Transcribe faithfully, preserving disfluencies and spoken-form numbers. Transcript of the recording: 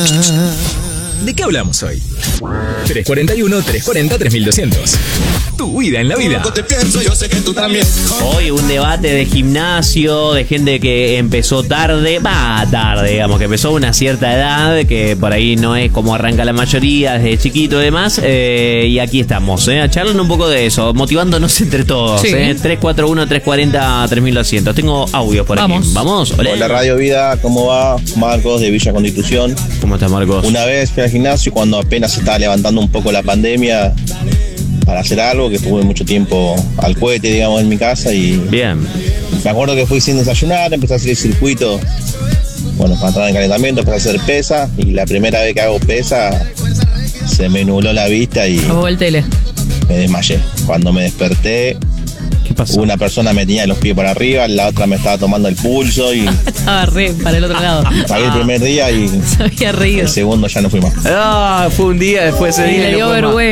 ¿De qué hablamos hoy? tres cuarenta y uno, tres cuarenta, tres mil doscientos. Tu vida en la vida. Hoy un debate de gimnasio, de gente que empezó tarde, va tarde, digamos, que empezó a una cierta edad, que por ahí no es como arranca la mayoría, desde chiquito y demás, eh, y aquí estamos, eh, a charlar un poco de eso, motivándonos entre todos, Sí. eh, tres cuarenta y uno, tres cuarenta, tres mil doscientos. Tengo audio por Vamos. aquí. ¿Vamos? Hola. Hola Radio Vida, ¿cómo va? Marcos de Villa Constitución. ¿Cómo estás, Marcos? Una vez fui al gimnasio cuando apenas se estaba levantando un poco la pandemia para hacer algo, que estuve mucho tiempo al cohete, digamos, en mi casa, y Bien. me acuerdo que fui sin desayunar, empecé a hacer el circuito, bueno, para entrar en calentamiento, empecé a hacer pesa, y la primera vez que hago pesa se me nubló la vista y Apagó el tele. me desmayé. Cuando me desperté, ¿Qué pasó? una persona me tenía los pies para arriba, la otra me estaba tomando el pulso, y Estaba re para el otro lado. pagué el primer día y Se había reído. el segundo ya no fui más. Ah, fue un día después de ese Y día. le no dio fue más. vergüenza.